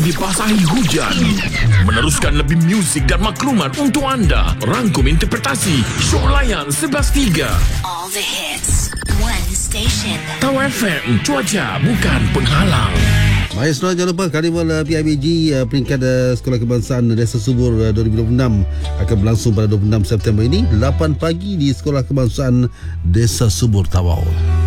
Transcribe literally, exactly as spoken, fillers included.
dibasahi hujan. Meneruskan lebih muzik dan maklumat untuk anda. Rangkum interpretasi show layan sebelas tiga. All the hits, one station. Tahu F M, cuaca bukan penghalang. Baik, saudara, jangan lupa Karnival uh, P I B G uh, peringkat uh, Sekolah Kebangsaan Desa Subur uh, dua ribu dua puluh enam akan berlangsung pada dua puluh enam September ini, lapan pagi di Sekolah Kebangsaan Desa Subur Tawau.